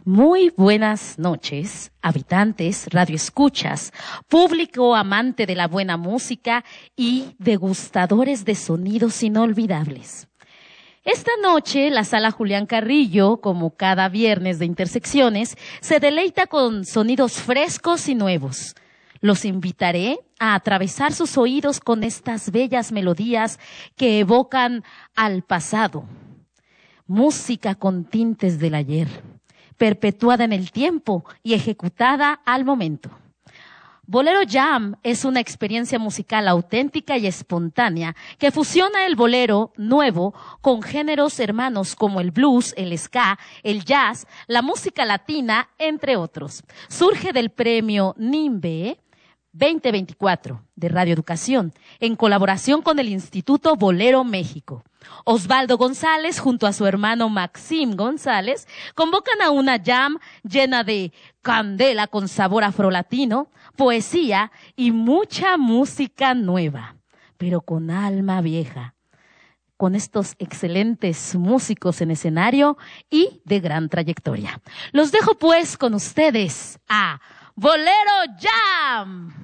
Muy buenas noches, habitantes, radioescuchas, público amante de la buena música y degustadores de sonidos inolvidables. Esta noche, la Sala Julián Carrillo, como cada viernes de Intersecciones, se deleita con sonidos frescos y nuevos. Los invitaré a atravesar sus oídos con estas bellas melodías que evocan al pasado. Música con tintes del ayer, perpetuada en el tiempo y ejecutada al momento. Bolero Jam es una experiencia musical auténtica y espontánea que fusiona el bolero nuevo con géneros hermanos como el blues, el ska, el jazz, la música latina, entre otros. Surge del premio NIMBE 2024 de Radio Educación, en colaboración con el Instituto Bolero México. Osvaldo González, junto a su hermano Maxim González, convocan a una jam llena de candela con sabor afrolatino, poesía y mucha música nueva, pero con alma vieja, con estos excelentes músicos en escenario y de gran trayectoria. Los dejo pues con ustedes a Bolero Jam.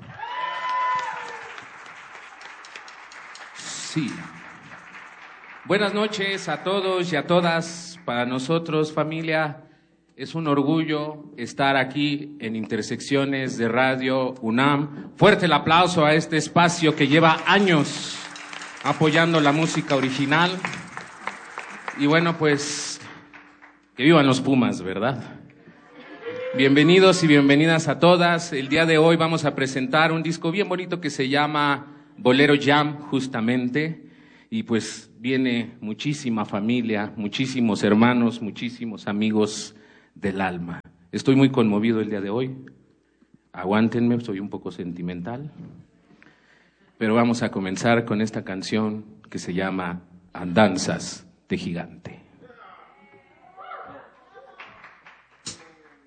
Sí. Buenas noches a todos y a todas. Para nosotros, familia, es un orgullo estar aquí en Intersecciones de Radio UNAM. Fuerte el aplauso a este espacio que lleva años apoyando la música original. Y bueno, pues, que vivan los Pumas, ¿verdad? Bienvenidos y bienvenidas a todas. El día de hoy vamos a presentar un disco bien bonito que se llama Bolero Jam, justamente. Y pues viene muchísima familia, muchísimos hermanos, muchísimos amigos del alma. Estoy muy conmovido el día de hoy. Aguántenme, soy un poco sentimental. Pero vamos a comenzar con esta canción que se llama Andanzas de Gigante.